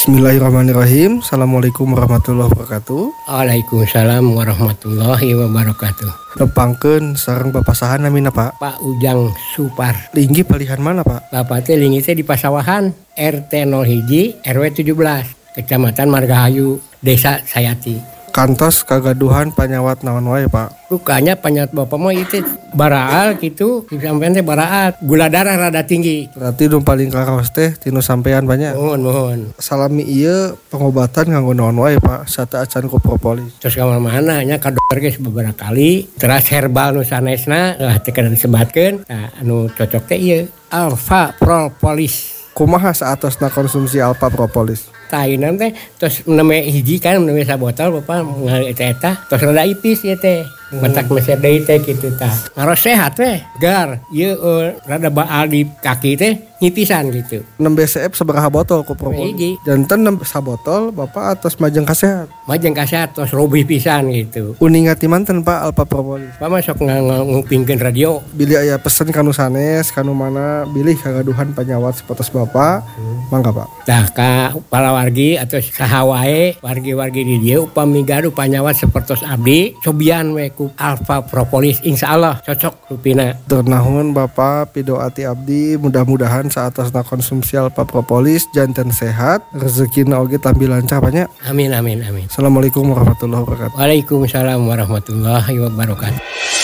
Bismillahirrahmanirrahim. Assalamualaikum warahmatullahi wabarakatuh. Waalaikumsalam warahmatullahi wabarakatuh. Nepangkeun sareng papasahan namina Pak. Pak Ujang Supar. Linggi palihan mana Pak? Bapak teh linggi teh di Pasawahan, RT 01 RW 17, Kecamatan Margahayu, Desa Sayati. Kantos kagaduhan panyawat naon wae Pak? Rukanya panyawat bapak mah itu baraal gitu, sampean teh baraat, gula darah rada tinggi. Berarti nu paling karaos teh tinu sampean banyak. Mohon. Salami ieu pengobatan nganggo naon wae Pak? Sata acan ku propolis. Terus ka mana nya ka dokter geus beberapa kali, teras herbal nu sanesna teh kada disebatkeun. Nah, anu cocok teh ieu Alpha Propolis. Kumaha saatosna konsumsi Alpha Propolis? Tainan teh terus neme hiji kan neme sabotol bapak ngali eta terus rada ipis ya teh mentak meser deui teh kitu tah ngaros sehat teh gar ieu rada baal di kaki teh nyipisan gitu. 6 BCF sabaraha botol ku propolis? Hiji. Janten 6 sabotol bapak atas majeng kasehat. Majeng kasehat terus robih pisan gitu. Uningat ti manten Pak Alpha Propolis? Pak masuk ngupingkeun radio. Bilih aya pesen kanu sanes kanu mana bilih kagaduhan panyawat sapertos bapak. Mangga Pak. Tah ka palawargi atau saha wae wargi-wargi di dieu upami gaduh panyawat sapertos abdi cobian we ku Alpha Propolis insyaallah cocok rupina. Ternahun Bapak pidoati abdi mudah-mudahan saatosna konsumsi Alpha Propolis janten sehat rezekina oge tambil lancar banyak. Amin. Assalamualaikum warahmatullahi wabarakatuh. Waalaikumsalam warahmatullahi wabarakatuh.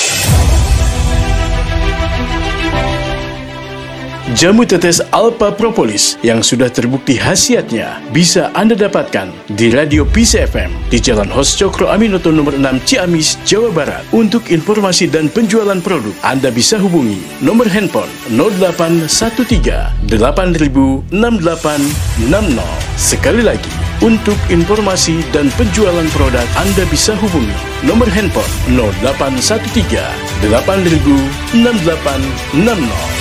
Jamu tetes Alpha Propolis yang sudah terbukti khasiatnya bisa Anda dapatkan di Radio Peace FM di Jalan Hos Cokro Aminoto nomor 6 Ciamis, Jawa Barat. Untuk informasi dan penjualan produk, Anda bisa hubungi nomor handphone 0813 8000 6860. Sekali lagi, untuk informasi dan penjualan produk, Anda bisa hubungi nomor handphone 0813 8000 6860.